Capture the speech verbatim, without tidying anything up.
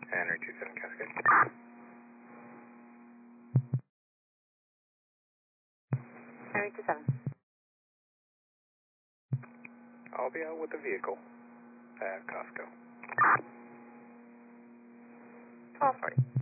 Henry two seven Cascade. Henry two seven. I'll be out with the vehicle at Costco. twelve forty.